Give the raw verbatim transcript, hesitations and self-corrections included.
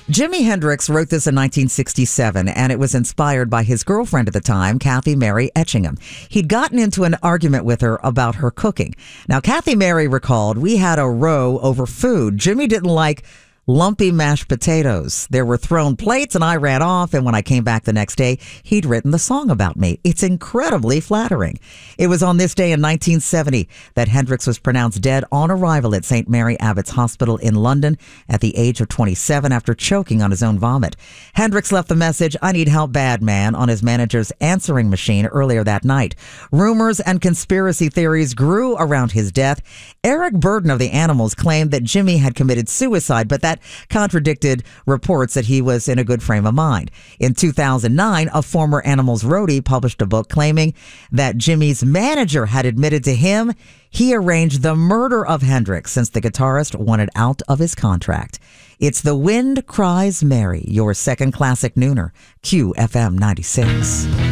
Jimi Hendrix wrote this in nineteen sixty-seven, and it was inspired by his girlfriend at the time, Kathy Mary Etchingham. He'd gotten into an argument with her about her cooking. Now, Kathy Mary recalled, "We had a row over food. Jimi didn't like lumpy mashed potatoes. There were thrown plates and I ran off, and when I came back the next day, he'd written the song about me. It's incredibly flattering." It was on this day in nineteen seventy that Hendrix was pronounced dead on arrival at Saint Mary Abbott's Hospital in London at the age of twenty-seven after choking on his own vomit. Hendrix left the message, "I need help bad, man," on his manager's answering machine earlier that night. Rumors and conspiracy theories grew around his death. Eric Burden of the Animals claimed that Jimi had committed suicide, but that contradicted reports that he was in a good frame of mind. In two thousand nine, a former Animals roadie published a book claiming that Jimi's manager had admitted to him he arranged the murder of Hendrix since the guitarist wanted out of his contract. It's The Wind Cries Mary, your second classic nooner, Q F M ninety-six.